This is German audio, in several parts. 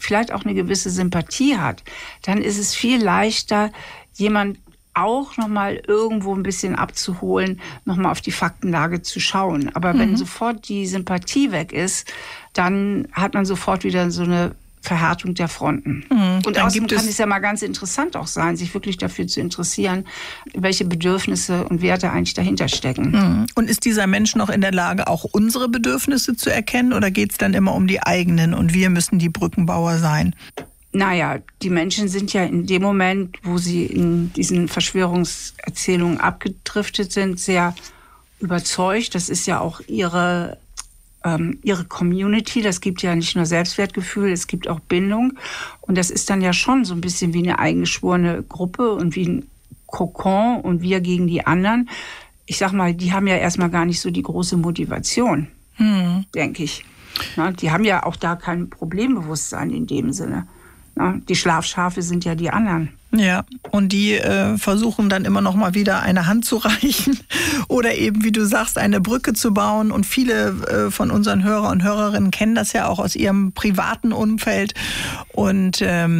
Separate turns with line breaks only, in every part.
vielleicht auch eine gewisse Sympathie hat, dann ist es viel leichter, jemand auch nochmal irgendwo ein bisschen abzuholen, nochmal auf die Faktenlage zu schauen. Aber wenn sofort die Sympathie weg ist, dann hat man sofort wieder so eine Verhärtung der Fronten. Und außerdem kann es ja mal ganz interessant auch sein, sich wirklich dafür zu interessieren, welche Bedürfnisse und Werte eigentlich dahinter stecken.
Und ist dieser Mensch noch in der Lage, auch unsere Bedürfnisse zu erkennen, oder geht es dann immer um die eigenen und wir müssen die Brückenbauer sein?
Naja, die Menschen sind ja in dem Moment, wo sie in diesen Verschwörungserzählungen abgedriftet sind, sehr überzeugt. Das ist ja auch ihre Community. Das gibt ja nicht nur Selbstwertgefühl, es gibt auch Bindung. Und das ist dann ja schon so ein bisschen wie eine eingeschworene Gruppe und wie ein Kokon und wir gegen die anderen. Ich sag mal, die haben ja erstmal gar nicht so die große Motivation, denke ich. Na, die haben ja auch da kein Problembewusstsein in dem Sinne. Na, die Schlafschafe sind ja die anderen.
Ja, und die versuchen dann immer noch mal wieder eine Hand zu reichen oder eben, wie du sagst, eine Brücke zu bauen. Und viele von unseren Hörer und Hörerinnen kennen das ja auch aus ihrem privaten Umfeld. Und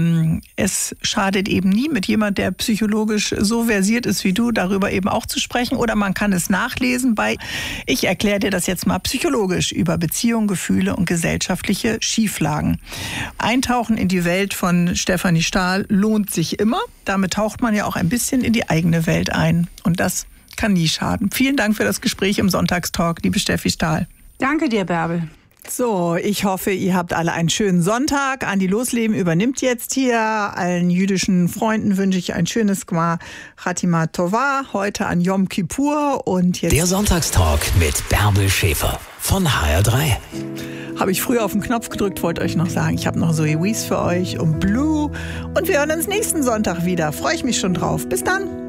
es schadet eben nie, mit jemand, der psychologisch so versiert ist wie du, darüber eben auch zu sprechen. Oder man kann es nachlesen bei, ich erkläre dir das jetzt mal psychologisch, über Beziehungen, Gefühle und gesellschaftliche Schieflagen. Eintauchen in die Welt von Stefanie Stahl lohnt sich immer. Damit taucht man ja auch ein bisschen in die eigene Welt ein. Und das kann nie schaden. Vielen Dank für das Gespräch im Sonntagstalk, liebe Steffi Stahl.
Danke dir, Bärbel.
So, ich hoffe, ihr habt alle einen schönen Sonntag. Andi Losleben übernimmt jetzt hier. Allen jüdischen Freunden wünsche ich ein schönes Gmar Chatima Tova, heute an Yom Kippur. Und jetzt
der Sonntagstalk mit Bärbel Schäfer von HR3.
Habe ich früher auf den Knopf gedrückt, wollte euch noch sagen, ich habe noch Zoe Wees für euch und Blue. Und wir hören uns nächsten Sonntag wieder. Freue ich mich schon drauf. Bis dann.